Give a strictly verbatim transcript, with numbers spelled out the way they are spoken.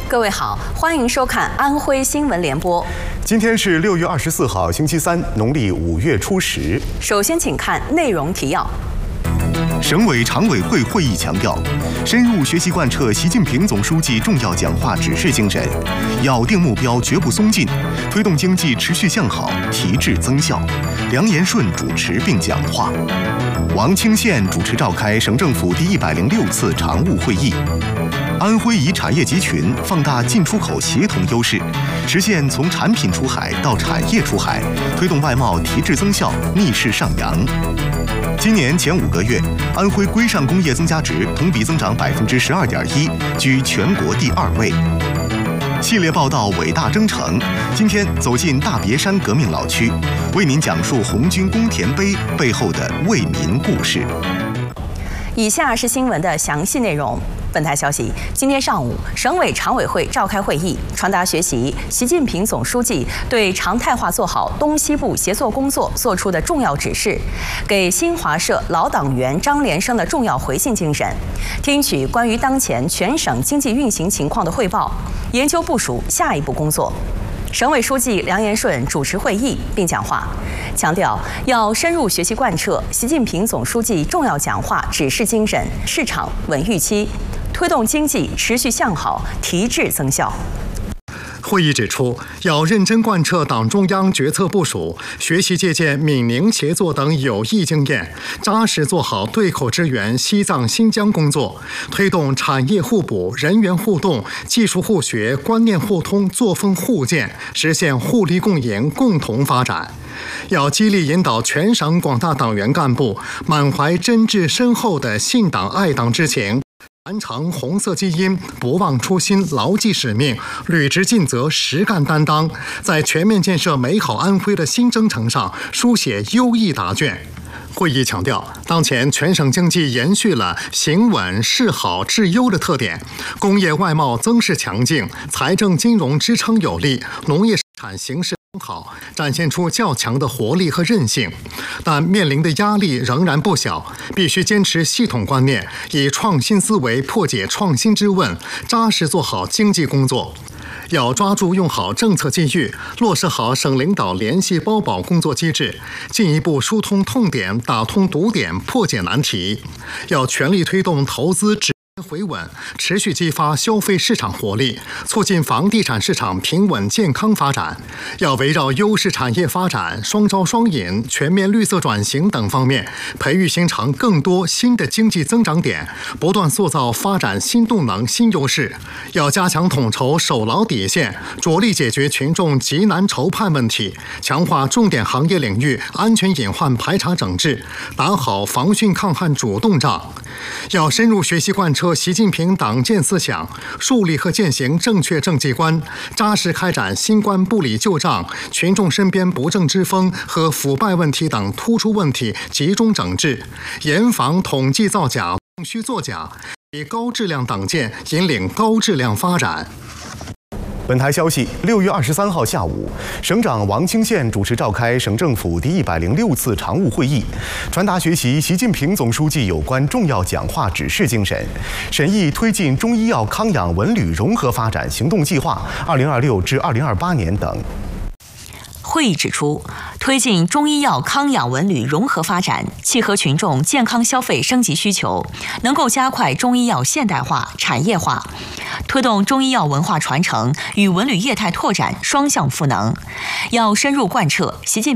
各位好，欢迎收看安徽新闻联播。 今天是六月二十四号，星期三，农历五月初十。 首先，请看内容提要。 省委常委会会议强调，深入学习贯彻习近平总书记重要讲话指示精神，咬定目标绝不松劲，推动经济持续向好，提质增效。梁延顺主持并讲话。王清县主持召开省政府第一百零六次常务会议。安徽以产业集群放大进出口协同优势，实现从产品出海到产业出海，推动外贸提质增效，逆势上扬。今年前五个月，安徽规上工业增加值同比增长百分之十二点一，居全国第二位。系列报道《伟大征程》，今天走进大别山革命老区，为您讲述红军公田碑背后的为民故事。 以下是新闻的详细内容。本台消息，今天上午，省委常委会召开会议，传达学习习近平总书记对常态化做好东西部协作工作作出的重要指示，给新华社老党员张连生的重要回信精神，听取关于当前全省经济运行情况的汇报，研究部署下一步工作。省委书记梁延顺主持会议并讲话，强调要深入学习贯彻习近平总书记重要讲话指示精神，市场稳预期，推动经济持续向好，提质增效。 会议指出，要认真贯彻党中央决策部署，学习借鉴闽宁协作等有益经验，扎实做好对口支援西藏、新疆工作，推动产业互补、人员互动、技术互学、观念互通、作风互鉴，实现互利共赢、共同发展。要激励引导全省广大党员干部满怀真挚深厚的信党爱党之情，传承红色基因，不忘初心，牢记使命，履职尽责，实干担当，在全面建设美好安徽的新征程上书写优异答卷。会议强调，当前全省经济延续了行稳、市好、质优的特点，工业外贸增势强劲，财政金融支撑有力，农业生产形势好，展现出较强的活力和韧性，但面临的压力仍然不小，必须坚持系统观念，以创新思维破解创新之问，扎实做好经济工作。要抓住用好政策机遇，落实好省领导联系包保工作机制，进一步疏通痛点，打通堵点，破解难题。要全力推动投资止回稳，持续激发消费市场活力，促进房地产市场平稳健康发展。要围绕优势产业发展、双招双引、全面绿色转型等方面，培育形成更多新的经济增长点，不断塑造发展新动能、新优势。要加强统筹，守牢底线，着力解决群众急难愁盼问题，强化重点行业领域安全隐患排查整治，打好防汛抗旱主动仗。要深入学习贯彻习近平党建思想，树立和践行正确政绩观，扎实开展新冠不理旧账、群众身边不正之风和腐败问题等突出问题集中整治，严防统计造假、供需作假，以高质量党建引领高质量发展。 本台消息，六月二十三号下午，省长王清县主持召开省政府第一百零六次常务会议，传达学习习近平总书记有关重要讲话指示精神，审议推进中医药康养文旅融合发展行动计划（二零二六至二零二八年）等。 会议指出，推进中医药康养文旅融合发展，契合群众健康消费升级需求，能够加快中医药现代化、产业化，推动中医药文化传承与文旅业态拓展双向赋能。要深入贯彻习近平